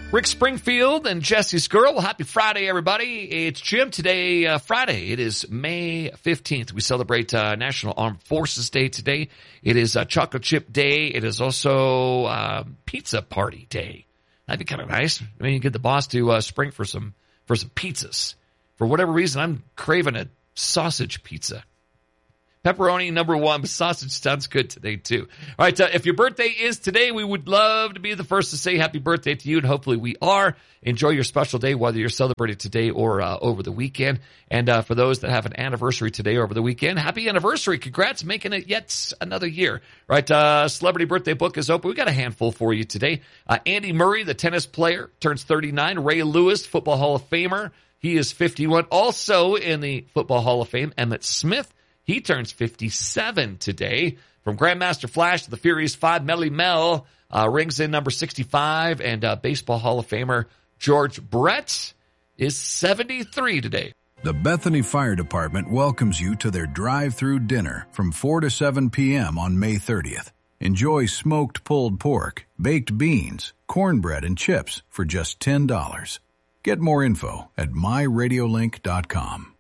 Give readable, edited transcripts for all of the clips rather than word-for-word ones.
Rick Springfield and Jesse Skirl. Well, happy Friday, everybody. It's Jim. Today, Friday. It is May 15th. We celebrate National Armed Forces Day today. It is Chocolate Chip Day. It is also Pizza Party Day. That'd be kind of nice. I mean, you get the boss to spring for some pizzas. For whatever reason, I'm craving a sausage pizza. Pepperoni number one, but sausage sounds good today, too. All right, if your birthday is today, we would love to be the first to say happy birthday to you, and hopefully we are. Enjoy your special day, whether you're celebrating today or over the weekend. And for those that have an anniversary today or over the weekend, happy anniversary. Congrats, making it yet another year. Right, Celebrity Birthday Book is open. We got a handful for you today. Andy Murray, the tennis player, turns 39. Ray Lewis, Football Hall of Famer. He is 51. Also in the Football Hall of Fame, Emmitt Smith. He turns 57 today. From Grandmaster Flash to the Furious Five, Melly Mel rings in number 65. And Baseball Hall of Famer George Brett is 73 today. The Bethany Fire Department welcomes you to their drive-through dinner from 4 to 7 p.m. on May 30th. Enjoy smoked pulled pork, baked beans, cornbread, and chips for just $10. Get more info at myradiolink.com.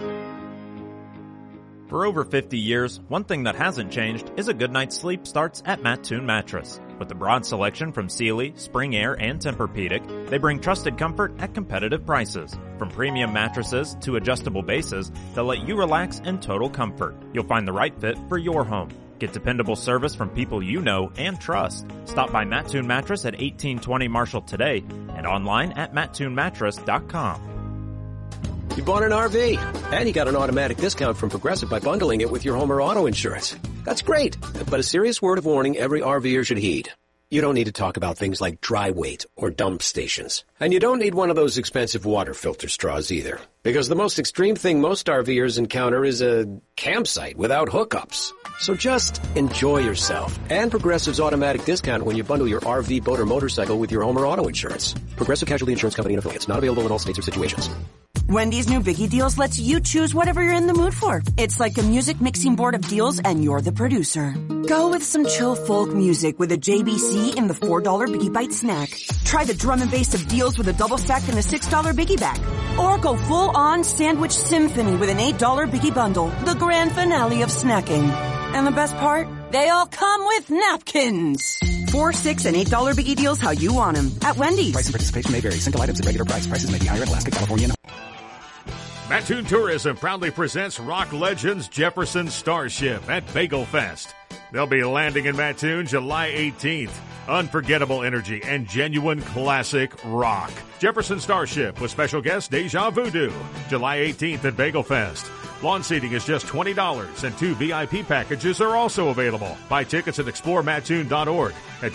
For over 50 years, one thing that hasn't changed is a good night's sleep starts at Mattoon Mattress. With a broad selection from Sealy, Spring Air, and Tempur-Pedic, they bring trusted comfort at competitive prices. From premium mattresses to adjustable bases, they'll let you relax in total comfort. You'll find the right fit for your home. Get dependable service from people you know and trust. Stop by Mattoon Mattress at 1820 Marshall today and online at mattoonmattress.com. You bought an RV, and you got an automatic discount from Progressive by bundling it with your home or auto insurance. That's great, but a serious word of warning every RVer should heed. You don't need to talk about things like dry weight or dump stations. And you don't need one of those expensive water filter straws either. Because the most extreme thing most RVers encounter is a campsite without hookups. So just enjoy yourself. And Progressive's automatic discount when you bundle your RV, boat, or motorcycle with your home or auto insurance. Progressive Casualty Insurance Company and affiliates. Not available in all states or situations. Wendy's new Biggie Deals lets you choose whatever you're in the mood for. It's like a music mixing board of deals, and you're the producer. Go with some chill folk music with a JBC in the $4 Biggie Bite snack. Try the drum and bass of deals with a double stack and a $6 Biggie bag. Or go full-on sandwich symphony with an $8 Biggie bundle, the grand finale of snacking. And the best part? They all come with napkins. $4, $6, and $8 Biggie Deals how you want them at Wendy's. Price and participation may vary. Single items at regular price. Prices may be higher in Alaska, California. Mattoon Tourism proudly presents rock legends Jefferson Starship at Bagel Fest. They'll be landing in Mattoon July 18th. Unforgettable energy and genuine classic rock. Jefferson Starship with special guest Deja Voodoo. July 18th at Bagel Fest. Lawn seating is just $20, and 2 VIP packages are also available. Buy tickets at exploremattoon.org at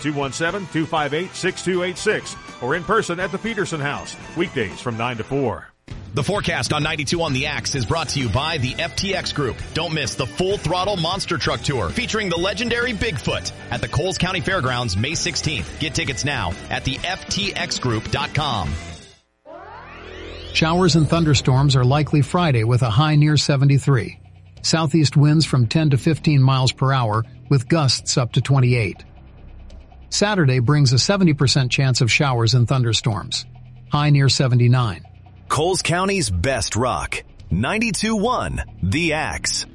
217-258-6286 or in person at the Peterson House. Weekdays from 9 to 4. The forecast on 92 on the Axe is brought to you by the FTX Group. Don't miss the Full Throttle Monster Truck Tour featuring the legendary Bigfoot at the Coles County Fairgrounds May 16th. Get tickets now at the FTXgroup.com. Showers and thunderstorms are likely Friday with a high near 73. Southeast winds from 10 to 15 miles per hour with gusts up to 28. Saturday brings a 70% chance of showers and thunderstorms. High near 79. Coles County's best rock. 92.1 The Axe.